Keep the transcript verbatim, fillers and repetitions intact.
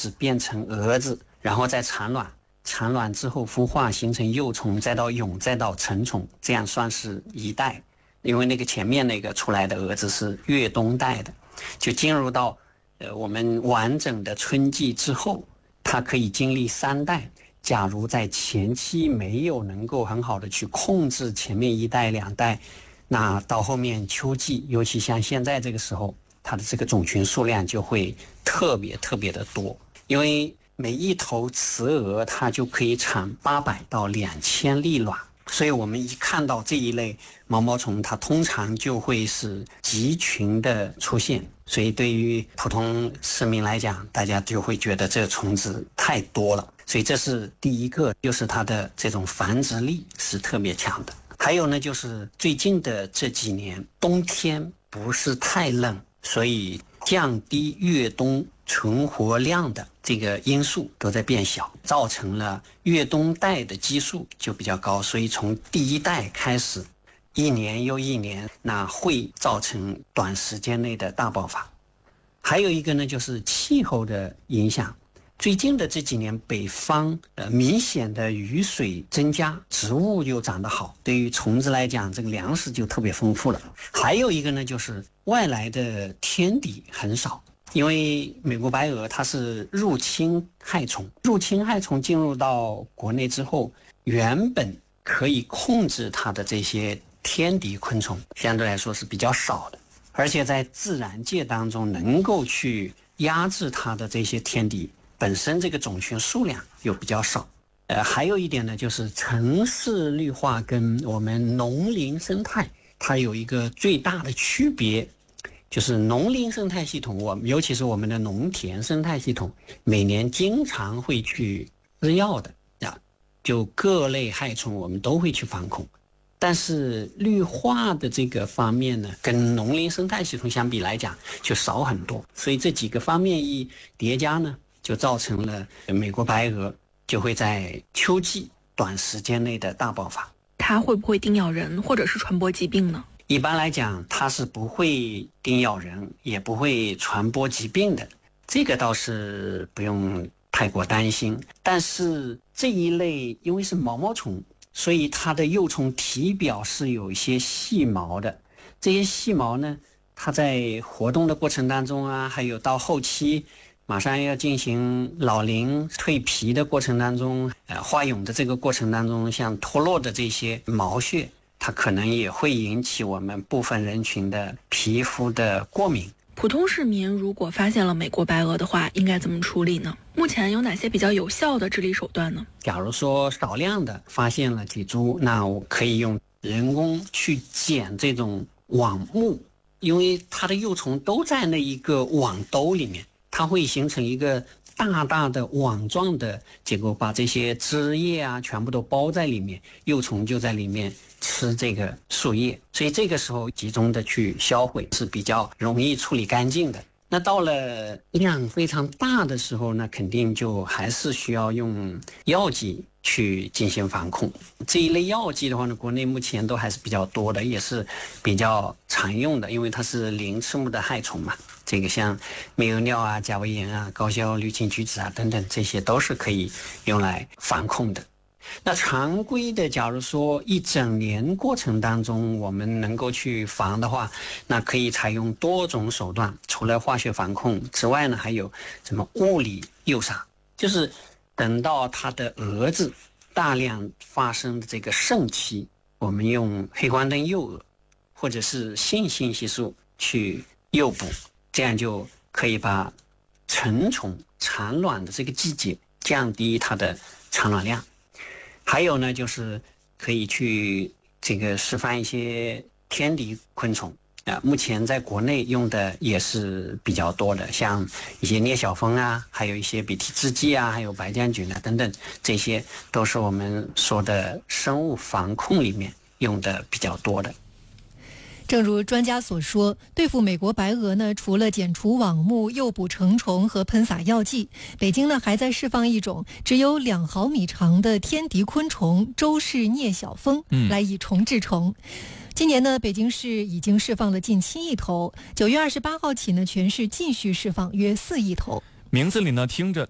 始变成蛾子，然后再产卵，产卵之后孵化形成幼虫，再到蛹，再到成虫，这样算是一代。因为那个前面那个出来的蛾子是越冬代的，就进入到呃我们完整的春季之后，它可以经历三代。假如在前期没有能够很好的去控制前面一代两代，那到后面秋季，尤其像现在这个时候，它的这个种群数量就会特别特别的多。因为每一头雌蛾它就可以产八百到两千粒卵，所以我们一看到这一类毛毛虫，它通常就会是集群的出现，所以对于普通市民来讲，大家就会觉得这个虫子太多了。所以这是第一个，就是它的这种繁殖力是特别强的。还有呢，就是最近的这几年冬天不是太冷，所以降低越冬存活量的这个因素都在变小，造成了越冬代的基数就比较高，所以从第一代开始一年又一年，那会造成短时间内的大爆发。还有一个呢，就是气候的影响。最近的这几年，北方呃明显的雨水增加，植物就长得好，对于虫子来讲，这个粮食就特别丰富了。还有一个呢，就是外来的天敌很少，因为美国白蛾它是入侵害虫，入侵害虫进入到国内之后，原本可以控制它的这些天敌昆虫，相对来说是比较少的，而且在自然界当中能够去压制它的这些天敌。本身这个种群数量又比较少，呃，还有一点呢，就是城市绿化跟我们农林生态它有一个最大的区别，就是农林生态系统，我尤其是我们的农田生态系统，每年经常会去施药的啊，就各类害虫我们都会去防控。但是绿化的这个方面呢，跟农林生态系统相比来讲就少很多，所以这几个方面一叠加呢，就造成了美国白蛾就会在秋季短时间内的大爆发。 它会不会叮咬人或者是传播疾病呢？ 一般来讲，它是不会叮咬人，也不会传播疾病的，这个倒是不用太过担心。但是这一类因为是毛毛虫，所以它的幼虫体表是有一些细毛的，这些细毛呢，它在活动的过程当中啊，还有到后期马上要进行老龄蜕皮的过程当中，呃，化蛹的这个过程当中，像脱落的这些毛屑，它可能也会引起我们部分人群的皮肤的过敏。 普通市民如果发现了美国白蛾的话，应该怎么处理呢？目前有哪些比较有效的治理手段呢？ 假如说少量的发现了几株，那我可以用人工去剪这种网目，因为它的幼虫都在那一个网兜里面，它会形成一个大大的网状的结构，把这些枝叶啊全部都包在里面，幼虫就在里面吃这个树叶，所以这个时候集中的去销毁是比较容易处理干净的。那到了量非常大的时候呢，肯定就还是需要用药剂去进行防控。这一类药剂的话呢，国内目前都还是比较多的，也是比较常用的，因为它是鳞翅目的害虫嘛。这个像疟油尿啊、甲维盐啊、高效氯氰菊酯啊等等，这些都是可以用来防控的。那常规的，假如说一整年过程当中我们能够去防的话，那可以采用多种手段，除了化学防控之外呢，还有什么物理诱杀，就是等到它的蛾子大量发生的这个盛期，我们用黑光灯诱蛾或者是性信息素去诱捕，这样就可以把成虫产卵的这个季节降低它的产卵量。还有呢，就是可以去这个示范一些天敌昆虫啊、呃，目前在国内用的也是比较多的，像一些聂小蜂啊，还有一些比涕制剂啊，还有白将菌啊等等，这些都是我们说的生物防控里面用的比较多的。 正如专家所说，对付美国白蛾呢，除了剪除网目、诱捕成虫和喷洒药剂，北京呢还在释放一种只有两毫米长的天敌昆虫——周氏聂小蜂，来以虫治虫。嗯今年呢，北京市已经释放了近七亿头，九月二十八号起呢，全市继续释放约四亿头。 名字里呢听着